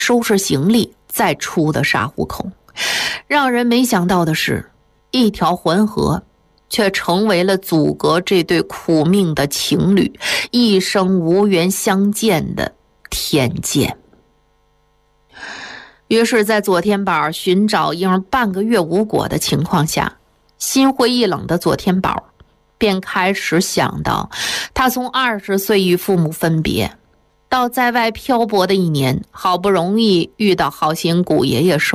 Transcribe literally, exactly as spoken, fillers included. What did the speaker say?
收拾行李再出的沙湖口。让人没想到的是，一条浑河却成为了阻隔这对苦命的情侣一生无缘相见的天堑。于是在左天宝寻找婴半个月无果的情况下，心灰意冷的左天宝便开始想到，他从二十岁与父母分别，到在外漂泊的一年，好不容易遇到好心古爷爷收